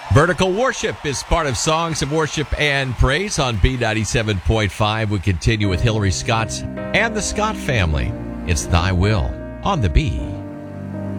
Vertical Worship is part of Songs of Worship and Praise on B97.5. We continue with Hillary Scott and the Scott family. It's Thy Will on the B.